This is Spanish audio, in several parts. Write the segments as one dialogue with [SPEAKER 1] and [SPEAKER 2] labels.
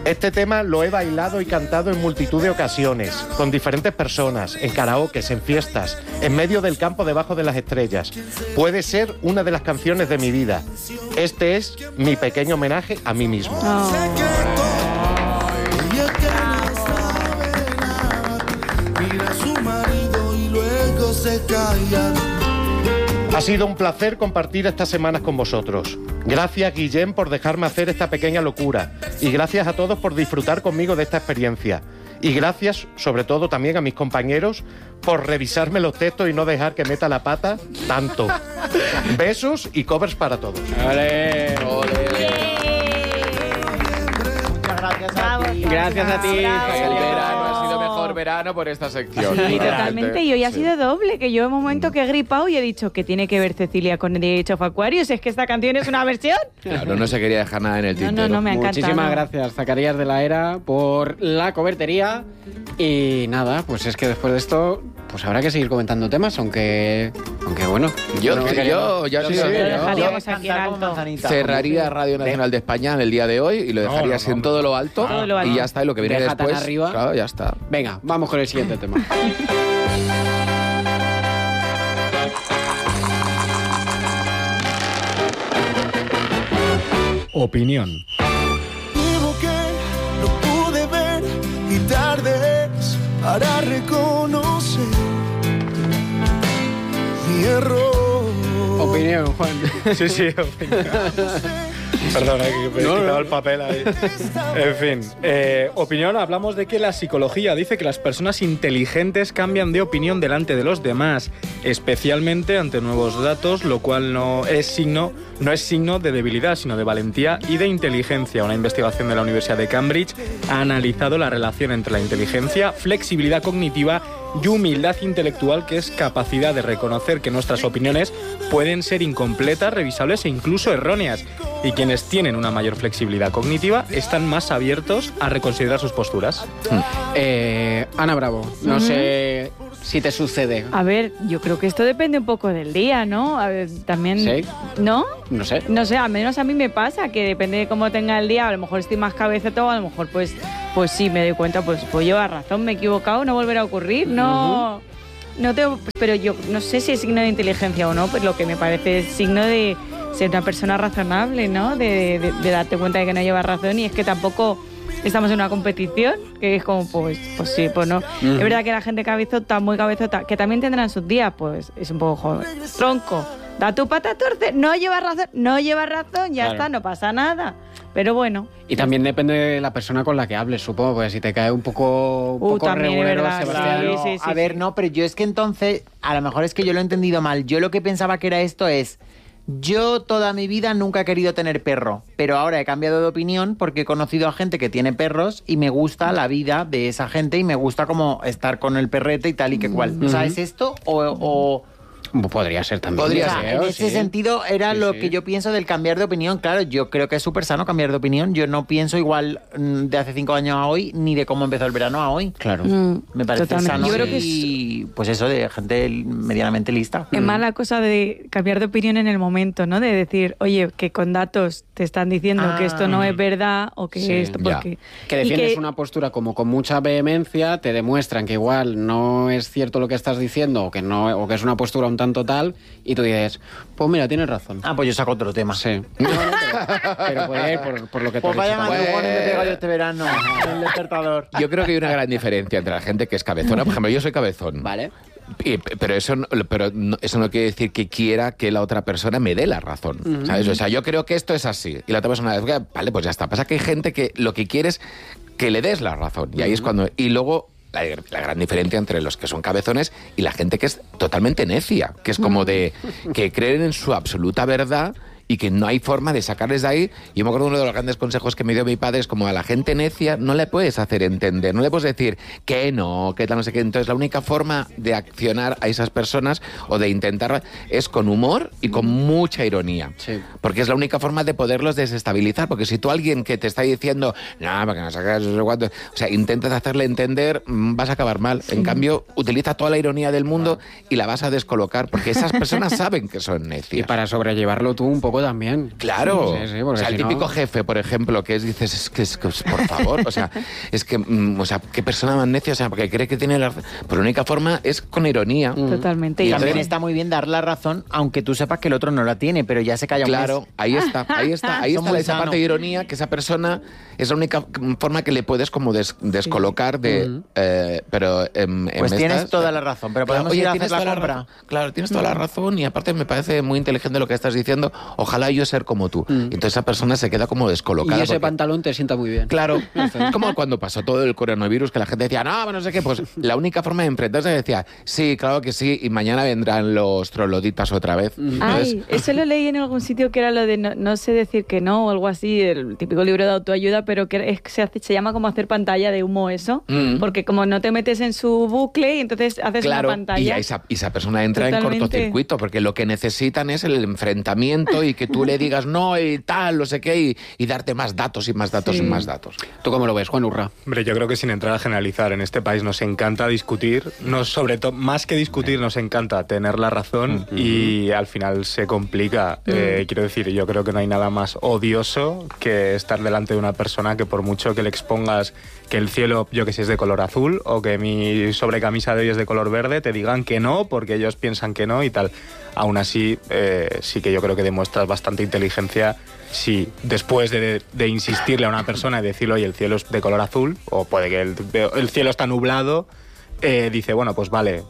[SPEAKER 1] Este tema lo he bailado y cantado en multitud de ocasiones, con diferentes personas, en karaokes, en fiestas, en medio del campo debajo de las estrellas. Puede ser una de las canciones de mi vida. Este es mi pequeño homenaje a mí mismo. Ha sido un placer compartir estas semanas con vosotros. Gracias, Guillem, por dejarme hacer esta pequeña locura. Y gracias a todos por disfrutar conmigo de esta experiencia. Y gracias, sobre todo, también a mis compañeros por revisarme los textos y no dejar que meta la pata tanto. Besos y covers para todos.
[SPEAKER 2] ¡Ole! Gracias a ti.
[SPEAKER 3] El verano ha sido mejor verano por esta sección.
[SPEAKER 4] Sí, totalmente. Y hoy ha sido doble, que yo en un momento que he gripado y he dicho que tiene que ver Cecilia con The Age of Aquarius. Es que esta canción es una versión.
[SPEAKER 3] Claro, no se quería dejar nada en el tintero.
[SPEAKER 4] No, me ha encantado.
[SPEAKER 2] Muchísimas gracias, Zacarías de la Era, por la cobertería. Y nada, pues es que después de esto, pues habrá que seguir comentando temas, aunque bueno.
[SPEAKER 3] Yo
[SPEAKER 4] dejaríamos aquí en alto.
[SPEAKER 3] cerraría Radio Nacional de España en el día de hoy y lo dejaría así en todo lo alto. Y ya está, y lo que viene
[SPEAKER 2] Deja tan
[SPEAKER 3] después,
[SPEAKER 2] arriba.
[SPEAKER 3] claro, ya está.
[SPEAKER 2] Venga, vamos con el siguiente tema.
[SPEAKER 5] Opinión.
[SPEAKER 6] Digo que no pude ver y tardes para reconocer mi error.
[SPEAKER 2] Opinión, Juan.
[SPEAKER 5] Sí, opinión. Perdona, que me he quitado el papel ahí. En fin, opinión, hablamos de que la psicología dice que las personas inteligentes cambian de opinión delante de los demás, especialmente ante nuevos datos, lo cual no es signo de debilidad, sino de valentía y de inteligencia. Una investigación de la Universidad de Cambridge ha analizado la relación entre la inteligencia, flexibilidad cognitiva y humildad intelectual, que es capacidad de reconocer que nuestras opiniones pueden ser incompletas, revisables e incluso erróneas. Y quienes tienen una mayor flexibilidad cognitiva están más abiertos a reconsiderar sus posturas.
[SPEAKER 2] Ana Bravo, no sé si te sucede.
[SPEAKER 4] A ver, yo creo que esto depende un poco del día, ¿no? A ver, también...
[SPEAKER 2] ¿Sí?
[SPEAKER 4] ¿No?
[SPEAKER 2] No sé.
[SPEAKER 4] No sé, al menos a mí me pasa que depende de cómo tenga el día, a lo mejor estoy más cabezota o a lo mejor pues sí, me doy cuenta, pues lleva razón, me he equivocado, no volverá a ocurrir, no tengo... Pero yo no sé si es signo de inteligencia o no, pues lo que me parece es signo de ser una persona razonable, ¿no? De darte cuenta de que no llevas razón y es que tampoco... Estamos en una competición que es como, pues sí, pues no. Es verdad que la gente cabezota, muy cabezota, que también tendrán sus días, pues es un poco joven. Tronco, da tu pata torce, no llevas razón, ya está, no pasa nada. Pero bueno.
[SPEAKER 2] Y también depende de la persona con la que hables, supongo, porque si te cae un poco regulero, Sebastián.
[SPEAKER 4] Sí.
[SPEAKER 7] A ver, no, pero yo es que entonces, a lo mejor es que yo lo he entendido mal. Yo lo que pensaba que era esto es... Yo toda mi vida nunca he querido tener perro, pero ahora he cambiado de opinión porque he conocido a gente que tiene perros y me gusta la vida de esa gente y me gusta como estar con el perrete y tal y que cual. O sea, ¿es esto o...?
[SPEAKER 2] Podría ser también.
[SPEAKER 7] Podría ser. En ese sentido era lo que yo pienso del cambiar de opinión. Claro, yo creo que es súper sano cambiar de opinión. Yo no pienso igual de hace 5 años a hoy, ni de cómo empezó el verano a hoy.
[SPEAKER 2] Claro.
[SPEAKER 7] Me parece
[SPEAKER 4] Totalmente.
[SPEAKER 7] sano
[SPEAKER 4] Yo creo que
[SPEAKER 7] y pues eso, de gente medianamente lista.
[SPEAKER 4] Es más la cosa de cambiar de opinión en el momento, ¿no? De decir, oye, que con datos te están diciendo que esto no es verdad o que esto... Porque...
[SPEAKER 2] Que defiendes una postura como con mucha vehemencia, te demuestran que igual no es cierto lo que estás diciendo o que es una postura un tanto tal, y tú dices, pues mira, tienes razón.
[SPEAKER 7] Pues yo saco otro tema.
[SPEAKER 2] Sí. Pero puede ir por lo que te
[SPEAKER 7] Pues vaya
[SPEAKER 2] has dicho.
[SPEAKER 7] madrugones me pego yo este verano en el despertador.
[SPEAKER 3] Yo creo que hay una gran diferencia entre la gente que es cabezona. Por ejemplo, yo soy cabezón.
[SPEAKER 2] Vale.
[SPEAKER 3] Pero eso no quiere decir que quiera que la otra persona me dé la razón, ¿sabes? O sea, yo creo que esto es así. Y la otra persona dice, vale, pues ya está. Pasa que hay gente que lo que quiere es que le des la razón. Y ahí es cuando... Y luego... La gran diferencia entre los que son cabezones y la gente que es totalmente necia, que es como de que creen en su absoluta verdad y que no hay forma de sacarles de ahí. Yo me acuerdo de uno de los grandes consejos que me dio mi padre, es como a la gente necia no le puedes hacer entender, no le puedes decir que no, que tal, no sé qué. Entonces la única forma de accionar a esas personas o de intentar es con humor y con mucha ironía.
[SPEAKER 2] Sí.
[SPEAKER 3] Porque es la única forma de poderlos desestabilizar, porque si tú a alguien que te está diciendo, no, porque no sacas no sé cuánto, o sea, intentas hacerle entender, vas a acabar mal. En cambio, utiliza toda la ironía del mundo y la vas a descolocar, porque esas personas saben que son necias.
[SPEAKER 2] Y para sobrellevarlo tú un poco también.
[SPEAKER 3] Claro.
[SPEAKER 2] Sí,
[SPEAKER 3] O sea, el típico jefe, por ejemplo, que dices, es que, por favor, o sea, es que, qué persona más necia, o sea, porque cree que tiene la... Por la única forma es con ironía.
[SPEAKER 4] Totalmente.
[SPEAKER 7] Y
[SPEAKER 4] Y
[SPEAKER 7] también
[SPEAKER 4] entonces-
[SPEAKER 7] está muy bien dar la razón, aunque tú sepas que el otro no la tiene, pero ya se calla un
[SPEAKER 3] Claro,
[SPEAKER 7] mes.
[SPEAKER 3] ahí está
[SPEAKER 7] Son muy
[SPEAKER 3] esa parte
[SPEAKER 7] sanos.
[SPEAKER 3] de ironía, que esa persona es la única forma que le puedes como descolocar de... pero
[SPEAKER 7] Pues tienes toda la razón, pero podemos ir a hacer
[SPEAKER 3] tienes
[SPEAKER 7] la
[SPEAKER 3] toda
[SPEAKER 7] compra.
[SPEAKER 3] razón. Claro, tienes toda la razón y aparte me parece muy inteligente lo que estás diciendo. Ojalá yo ser como tú. Entonces esa persona se queda como
[SPEAKER 2] Y
[SPEAKER 3] descolocada.
[SPEAKER 2] ese
[SPEAKER 3] porque-
[SPEAKER 2] pantalón te sienta muy bien.
[SPEAKER 3] Claro, es como cuando pasó todo el coronavirus, que la gente decía, no sé qué, pues la única forma de enfrentarse decía, sí, claro que sí, y mañana vendrán los troloditas otra vez. Entonces,
[SPEAKER 4] Ay, eso lo leí en algún sitio que era lo de no sé decir que no o algo así, el típico libro de autoayuda, pero que se llama como hacer pantalla de humo eso, porque como no te metes en su bucle y entonces haces
[SPEAKER 3] claro,
[SPEAKER 4] una pantalla.
[SPEAKER 3] y esa persona entra
[SPEAKER 4] Totalmente.
[SPEAKER 3] en cortocircuito, porque lo que necesitan es el enfrentamiento y que tú le digas no y tal, no sé qué, y darte más datos y más datos y más datos.
[SPEAKER 2] ¿Tú cómo lo ves, Juan Urra?
[SPEAKER 5] Hombre, yo creo que sin entrar a generalizar, en este país nos encanta discutir, sobre todo, más que discutir, nos encanta tener la razón y al final se complica. Quiero decir, yo creo que no hay nada más odioso que estar delante de una persona que por mucho que le expongas que el cielo, yo que sé, es de color azul o que mi sobrecamisa de hoy es de color verde, te digan que no porque ellos piensan que no y tal. Aún así, sí que yo creo que demuestras bastante inteligencia si después de insistirle a una persona y decirle, oye, el cielo es de color azul, o puede que el cielo está nublado, dice, bueno, pues vale,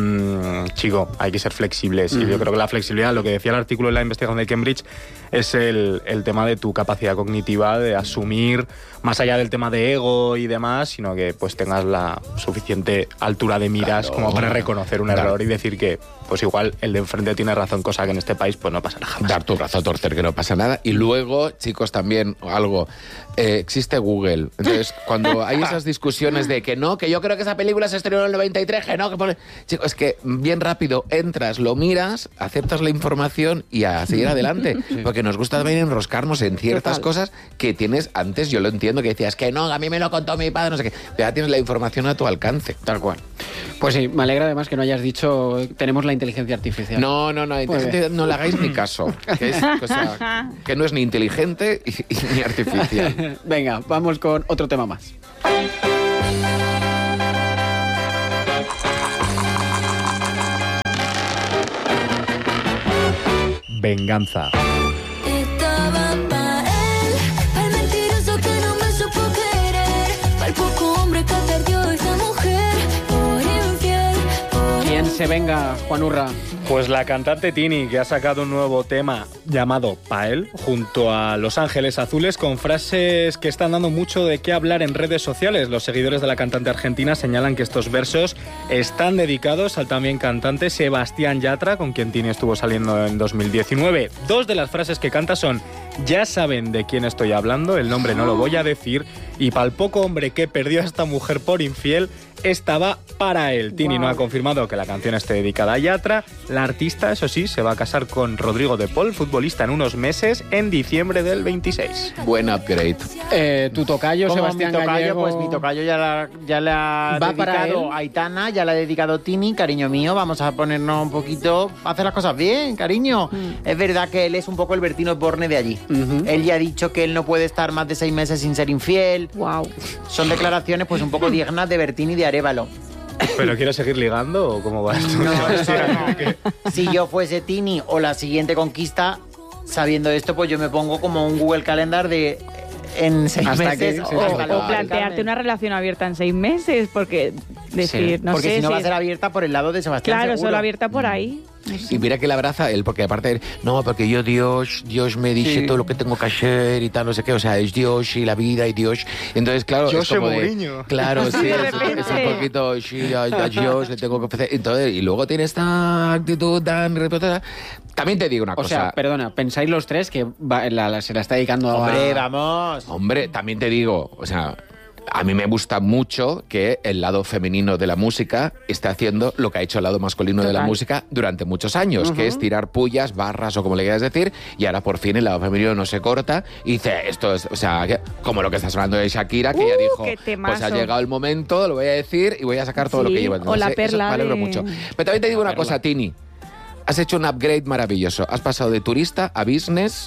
[SPEAKER 5] chico, hay que ser flexibles. Y yo creo que la flexibilidad, lo que decía el artículo de la investigación de Cambridge, es el tema de tu capacidad cognitiva de asumir, más allá del tema de ego y demás, sino que pues tengas la suficiente altura de miras como para reconocer un error y decir que pues igual el de enfrente tiene razón, cosa que en este país pues no pasa nada jamás.
[SPEAKER 3] Dar tu brazo a torcer, que no pasa nada. Y luego, chicos, también algo. Existe Google. Entonces, cuando hay esas discusiones de que no, que yo creo que esa película se estrenó en el 93, que no, que pone... Chicos, es que bien rápido entras, lo miras, aceptas la información y a seguir adelante. Porque nos gusta también enroscarnos en ciertas cosas que tienes antes, yo lo entiendo, que decías que no, a mí me lo contó mi padre, no sé qué. Pero ya tienes la información a tu alcance.
[SPEAKER 2] Tal cual. Pues sí, me alegra además que no hayas dicho tenemos la inteligencia artificial.
[SPEAKER 3] No, no le hagáis ni caso. Que es cosa que no es ni inteligente ni artificial.
[SPEAKER 2] Venga, vamos con otro tema más.
[SPEAKER 5] Venganza.
[SPEAKER 6] Estaba pa' él, pa'l mentiroso que no me supo querer, pa'l poco hombre que perdió esa mujer, por infiel, por
[SPEAKER 2] ¿Quién se venga, Juan Urra?
[SPEAKER 5] Pues la cantante Tini, que ha sacado un nuevo tema llamado Pael, junto a Los Ángeles Azules, con frases que están dando mucho de qué hablar en redes sociales. Los seguidores de la cantante argentina señalan que estos versos están dedicados al también cantante Sebastián Yatra, con quien Tini estuvo saliendo en 2019. Dos de las frases que canta son: ya saben de quién estoy hablando, el nombre no lo voy a decir, y pa'l poco hombre que perdió a esta mujer por infiel, estaba para él. Tini no ha confirmado que la canción esté dedicada a Yatra. La artista, eso sí, se va a casar con Rodrigo de Paul, futbolista, en unos meses, en diciembre del 26.
[SPEAKER 3] Buen upgrade.
[SPEAKER 2] Tu tocayo,
[SPEAKER 7] Como
[SPEAKER 2] Sebastián
[SPEAKER 7] mi tocayo,
[SPEAKER 2] Gallego.
[SPEAKER 7] pues mi tocayo ya le ha
[SPEAKER 2] ¿Va para
[SPEAKER 7] dedicado
[SPEAKER 2] él?
[SPEAKER 7] a Aitana, ya le ha dedicado Tini, cariño mío, vamos a ponernos un poquito, a hacer las cosas bien, cariño. Es verdad que él es un poco el Bertino Osborne de allí. Él ya ha dicho que él no puede estar más de 6 meses sin ser infiel.
[SPEAKER 4] Wow.
[SPEAKER 7] Son declaraciones pues un poco dignas de Bertini y de Arévalo.
[SPEAKER 5] ¿Pero quieres seguir ligando o cómo va esto?
[SPEAKER 7] Si yo fuese Tini o la siguiente conquista, sabiendo esto, pues yo me pongo como un Google Calendar de en 6
[SPEAKER 2] Hasta
[SPEAKER 7] meses.
[SPEAKER 2] que- sí,
[SPEAKER 7] o-
[SPEAKER 2] tal
[SPEAKER 4] O
[SPEAKER 2] cual.
[SPEAKER 4] plantearte una relación abierta en 6 meses, porque decir, no
[SPEAKER 7] porque
[SPEAKER 4] sé
[SPEAKER 7] si no va a
[SPEAKER 4] si-
[SPEAKER 7] ser abierta por el lado de Sebastián.
[SPEAKER 4] Claro,
[SPEAKER 7] seguro.
[SPEAKER 4] solo abierta por ahí. No sé.
[SPEAKER 3] Y mira que la abraza él, porque aparte, no, porque yo Dios me dice todo lo que tengo que hacer y tal, no sé qué, o sea, es Dios y la vida y Dios. Entonces, claro,
[SPEAKER 5] Yo
[SPEAKER 3] es
[SPEAKER 5] soy
[SPEAKER 3] como de...
[SPEAKER 5] Mourinho.
[SPEAKER 3] Claro, sí,
[SPEAKER 4] de
[SPEAKER 3] es
[SPEAKER 4] repente.
[SPEAKER 3] un poquito, sí, a Dios le tengo que ofrecer. Entonces, y luego tiene esta actitud tan respetuosa. También te digo una
[SPEAKER 2] O
[SPEAKER 3] cosa.
[SPEAKER 2] sea, perdona, ¿pensáis los tres que se la está dedicando a...
[SPEAKER 7] Hombre, vamos.
[SPEAKER 3] Hombre, también te digo, o sea, a mí me gusta mucho que el lado femenino de la música esté haciendo lo que ha hecho el lado masculino de la
[SPEAKER 4] Total.
[SPEAKER 3] música durante muchos años, que es tirar pullas, barras o como le quieras decir, y ahora por fin el lado femenino no se corta y dice, esto es, o sea, como lo que está sonando de Shakira, que ya dijo,
[SPEAKER 4] qué temazo.
[SPEAKER 3] pues ha llegado el momento, lo voy a decir y voy a sacar todo lo
[SPEAKER 4] Sí,
[SPEAKER 3] que llevo.
[SPEAKER 4] o la
[SPEAKER 3] Entonces, eso
[SPEAKER 4] perla
[SPEAKER 3] me alegro
[SPEAKER 4] de-
[SPEAKER 3] mucho. Pero también te digo una cosa, Tini. has hecho un upgrade maravilloso. Has pasado de turista a business,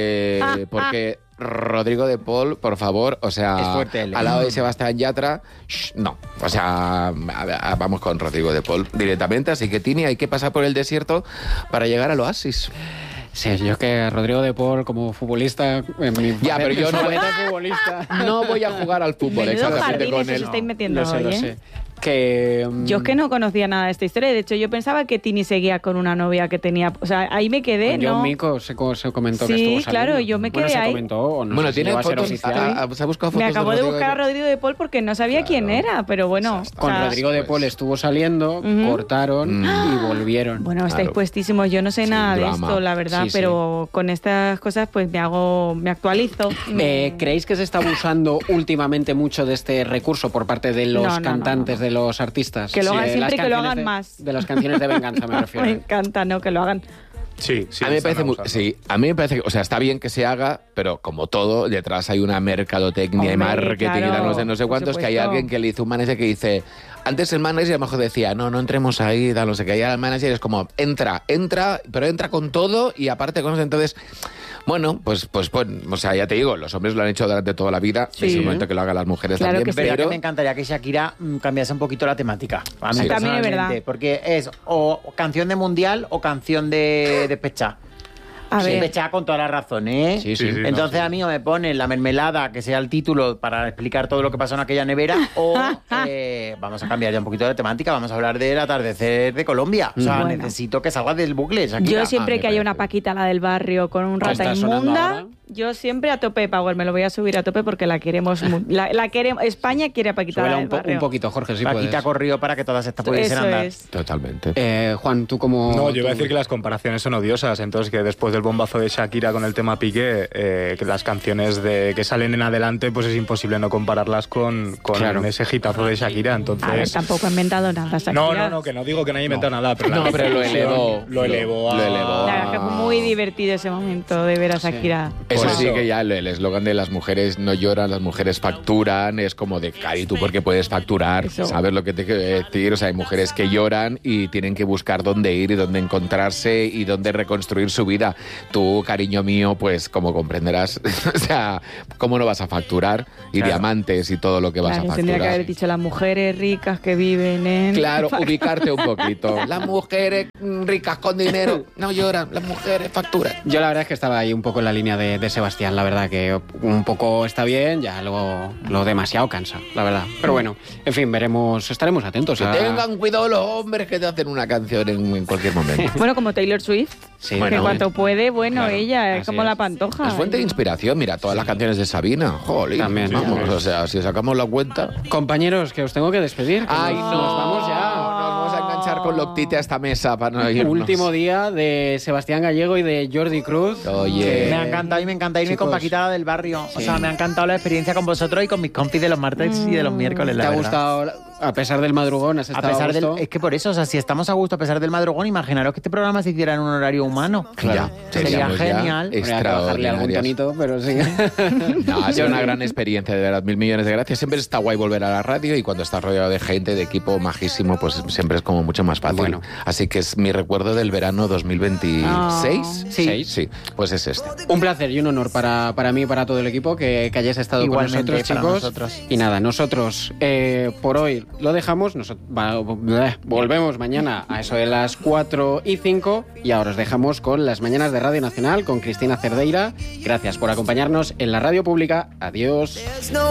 [SPEAKER 3] porque Rodrigo de Paul, por favor, o sea,
[SPEAKER 7] Es fuerte él, ¿eh?
[SPEAKER 3] al lado de Sebastián Yatra, no. O sea, vamos con Rodrigo de Paul directamente. Así que, Tini, hay que pasar por el desierto para llegar al oasis.
[SPEAKER 2] Sí, yo que Rodrigo de Paul como futbolista...
[SPEAKER 3] Ya, pero yo no voy
[SPEAKER 2] a futbolista.
[SPEAKER 3] No voy a jugar al fútbol,
[SPEAKER 4] Menudo
[SPEAKER 3] exactamente,
[SPEAKER 4] jardines
[SPEAKER 3] con
[SPEAKER 4] os
[SPEAKER 3] él.
[SPEAKER 4] estáis metiendo
[SPEAKER 2] Lo sé,
[SPEAKER 4] hoy,
[SPEAKER 2] lo
[SPEAKER 4] ¿eh?
[SPEAKER 2] sé. Que...
[SPEAKER 4] Yo es que no conocía nada de esta historia. De hecho, yo pensaba que Tini seguía con una novia que tenía... O sea, ahí me quedé,
[SPEAKER 2] Con
[SPEAKER 4] ¿no?
[SPEAKER 2] John Mico se comentó que
[SPEAKER 4] Sí,
[SPEAKER 2] estuvo saliendo.
[SPEAKER 4] claro, yo me quedé
[SPEAKER 2] se
[SPEAKER 4] ahí.
[SPEAKER 2] comentó o no
[SPEAKER 3] Bueno,
[SPEAKER 2] sé si
[SPEAKER 3] tiene
[SPEAKER 2] va a ser
[SPEAKER 3] fotos.
[SPEAKER 2] oficial.
[SPEAKER 3] ¿Se ha buscado fotos
[SPEAKER 4] Me acabo de
[SPEAKER 3] Rodrigo
[SPEAKER 4] buscar a Rodrigo de Paul porque no sabía quién era, pero bueno. o
[SPEAKER 2] Con
[SPEAKER 4] sea,
[SPEAKER 2] Rodrigo de Paul estuvo saliendo,
[SPEAKER 4] Ujú.
[SPEAKER 2] cortaron y volvieron.
[SPEAKER 4] Bueno, estáis
[SPEAKER 3] Claro.
[SPEAKER 4] puestísimos. Yo no sé
[SPEAKER 3] Sí,
[SPEAKER 4] nada de
[SPEAKER 3] drama.
[SPEAKER 4] esto, la verdad,
[SPEAKER 2] Sí, sí.
[SPEAKER 4] pero con estas cosas pues me actualizo.
[SPEAKER 2] ¿Creéis que se está abusando últimamente mucho de este recurso por parte de los
[SPEAKER 4] No, no,
[SPEAKER 2] cantantes,
[SPEAKER 4] no.
[SPEAKER 2] de los artistas?
[SPEAKER 4] Que lo hagan
[SPEAKER 2] de
[SPEAKER 4] siempre
[SPEAKER 2] las
[SPEAKER 4] y que lo
[SPEAKER 2] canciones
[SPEAKER 4] hagan más.
[SPEAKER 2] De las canciones de venganza, me refiero.
[SPEAKER 4] Me encanta, ¿no? Que lo hagan.
[SPEAKER 5] Sí, sí.
[SPEAKER 3] A mí me
[SPEAKER 5] están
[SPEAKER 3] parece
[SPEAKER 5] abusando.
[SPEAKER 3] sí, a mí me parece que, o sea, está bien que se haga, pero como todo, detrás hay una mercadotecnia y
[SPEAKER 4] Hombre,
[SPEAKER 3] marketing y
[SPEAKER 4] claro,
[SPEAKER 3] tal, no sé
[SPEAKER 4] por
[SPEAKER 3] cuántos, que hay
[SPEAKER 4] supuesto.
[SPEAKER 3] alguien que le hizo un manager que dice, antes el manager a lo mejor decía, no entremos ahí, tal, no sé qué, y ahora el manager es como, entra, pero entra con todo y aparte con eso, entonces, bueno, pues, o sea, ya te digo, los hombres lo han hecho durante toda la vida,
[SPEAKER 4] Sí.
[SPEAKER 3] es el momento que lo hagan las mujeres
[SPEAKER 4] Claro
[SPEAKER 3] también,
[SPEAKER 4] que sí.
[SPEAKER 7] Pero
[SPEAKER 3] pero...
[SPEAKER 7] que me encantaría que Shakira cambiase un poquito la temática. A mí
[SPEAKER 3] Sí.
[SPEAKER 4] También es
[SPEAKER 7] personalmente,
[SPEAKER 4] verdad.
[SPEAKER 7] Porque es o canción de mundial o canción de despecha.
[SPEAKER 4] A ver.
[SPEAKER 7] Despecha con toda la razón, ¿eh?
[SPEAKER 2] Sí, sí.
[SPEAKER 5] Sí, sí.
[SPEAKER 7] Entonces
[SPEAKER 5] no, sí.
[SPEAKER 7] a mí o me ponen la mermelada, que sea el título para explicar todo lo que pasó en aquella nevera, o vamos a cambiar ya un poquito de temática, vamos a hablar del atardecer de Colombia. O sea,
[SPEAKER 4] Bueno.
[SPEAKER 7] necesito que salga del bucle, Shakira.
[SPEAKER 4] Yo siempre
[SPEAKER 3] me
[SPEAKER 4] que haya
[SPEAKER 3] parece.
[SPEAKER 4] una Paquita, la del barrio, con un
[SPEAKER 2] Que
[SPEAKER 4] rata
[SPEAKER 2] está sonando
[SPEAKER 4] inmunda,
[SPEAKER 2] ahora.
[SPEAKER 4] yo siempre a tope de Power. Me lo voy a subir a tope porque la queremos. La queremos. España quiere a Paquita, la
[SPEAKER 2] Súbela
[SPEAKER 4] del barrio.
[SPEAKER 2] un poquito, Jorge, si
[SPEAKER 7] Paquita
[SPEAKER 2] puedes.
[SPEAKER 7] corrió para que todas estas pudiesen
[SPEAKER 4] Eso
[SPEAKER 7] andar.
[SPEAKER 4] es.
[SPEAKER 3] Totalmente.
[SPEAKER 2] Juan, tú como...
[SPEAKER 5] No, yo iba a
[SPEAKER 2] tú-
[SPEAKER 5] decir que las comparaciones son odiosas, entonces que después del bombazo de Shakira con el tema Piqué, que las canciones que salen en adelante, pues es imposible no compararlas con
[SPEAKER 2] Claro.
[SPEAKER 5] ese hitazo de Shakira,
[SPEAKER 4] A ver,
[SPEAKER 5] entonces...
[SPEAKER 4] tampoco he inventado nada. Shakira.
[SPEAKER 5] No, que no digo que no haya inventado nada, pero
[SPEAKER 3] No,
[SPEAKER 5] la
[SPEAKER 3] pero lo
[SPEAKER 5] difusión
[SPEAKER 3] elevó.
[SPEAKER 5] Lo elevó.
[SPEAKER 3] Lo elevó.
[SPEAKER 4] La verdad es que fue muy divertido ese momento de ver a Shakira.
[SPEAKER 3] Eso
[SPEAKER 5] Por
[SPEAKER 3] sí
[SPEAKER 5] eso.
[SPEAKER 3] que ya el eslogan de las mujeres no lloran, las mujeres facturan, es como de, Cari, ¿tú por qué puedes facturar?
[SPEAKER 4] Eso.
[SPEAKER 3] ¿Sabes lo que te quiero decir? O sea, hay mujeres que lloran y tienen que buscar dónde ir y dónde encontrarse y dónde reconstruir su vida. Tú, cariño mío, pues como comprenderás, o sea, ¿cómo no vas a facturar? Y
[SPEAKER 7] Claro.
[SPEAKER 3] diamantes y todo lo que vas
[SPEAKER 4] Claro,
[SPEAKER 3] a
[SPEAKER 4] tendría que
[SPEAKER 3] facturar.
[SPEAKER 4] haber dicho las mujeres ricas que viven en...
[SPEAKER 3] Claro, ubicarte un poquito. Las mujeres ricas con dinero no lloran, las mujeres facturan.
[SPEAKER 2] Yo la verdad es que estaba ahí un poco en la línea de Sebastián, la verdad que un poco está bien, ya lo demasiado cansa, la verdad. Pero bueno, en fin, estaremos atentos
[SPEAKER 3] Que
[SPEAKER 2] a...
[SPEAKER 3] tengan cuidado los hombres que te hacen una canción en cualquier momento.
[SPEAKER 4] Bueno, como Taylor Swift,
[SPEAKER 2] Sí,
[SPEAKER 4] que
[SPEAKER 3] bueno,
[SPEAKER 4] cuanto puede, bueno,
[SPEAKER 2] claro,
[SPEAKER 4] ella es
[SPEAKER 2] así
[SPEAKER 4] como
[SPEAKER 2] es.
[SPEAKER 4] la Pantoja.
[SPEAKER 3] Es fuente de inspiración, mira, todas las canciones de Sabina. Jolín,
[SPEAKER 2] También,
[SPEAKER 3] vamos,
[SPEAKER 2] también.
[SPEAKER 3] o sea, si sacamos la cuenta...
[SPEAKER 2] Compañeros, que os tengo que despedir. que
[SPEAKER 3] ¡Ay, no!
[SPEAKER 2] nos vamos ya.
[SPEAKER 3] Nos vamos a enganchar con Loctite a esta mesa para no irnos.
[SPEAKER 2] Último día de Sebastián Gallego y de Jordi Cruz.
[SPEAKER 3] Oye.
[SPEAKER 7] Me ha encantado y me encanta irme
[SPEAKER 2] Chicos.
[SPEAKER 7] con Paquita la del barrio. O
[SPEAKER 2] Sí.
[SPEAKER 7] sea, me ha encantado la experiencia con vosotros y con mis compis de los martes y de los miércoles,
[SPEAKER 2] ¿Te
[SPEAKER 7] la
[SPEAKER 2] ha
[SPEAKER 7] verdad.
[SPEAKER 2] gustado, a pesar del madrugón, has
[SPEAKER 7] A
[SPEAKER 2] estado
[SPEAKER 7] pesar del,
[SPEAKER 2] gusto?
[SPEAKER 7] es que por eso, o sea, si estamos a gusto a pesar del madrugón, imaginaros que este programa se hiciera en un horario humano.
[SPEAKER 3] Ya,
[SPEAKER 7] Sería
[SPEAKER 3] seríamos ya
[SPEAKER 7] genial.
[SPEAKER 2] Habría que bajarle algún
[SPEAKER 3] extraordinarias.
[SPEAKER 2] tonito, pero sí.
[SPEAKER 3] No, ha sido una gran experiencia, de verdad, 1000 millones de gracias. Siempre está guay volver a la radio y cuando estás rodeado de gente, de equipo majísimo, pues siempre es como mucho más fácil.
[SPEAKER 2] Bueno.
[SPEAKER 3] Así que es mi recuerdo del verano 2026.
[SPEAKER 7] Sí.
[SPEAKER 3] Sí, pues es este.
[SPEAKER 2] Un placer y un honor para mí y para todo el equipo que hayáis estado
[SPEAKER 7] Igualmente,
[SPEAKER 2] con nosotros,
[SPEAKER 7] para
[SPEAKER 2] chicos.
[SPEAKER 7] nosotros.
[SPEAKER 2] Y nada, nosotros por hoy lo dejamos. Volvemos mañana a eso de las 4:05 y ahora os dejamos con las mañanas de Radio Nacional con Cristina Cerdeira. Gracias por acompañarnos en la radio pública. Adiós.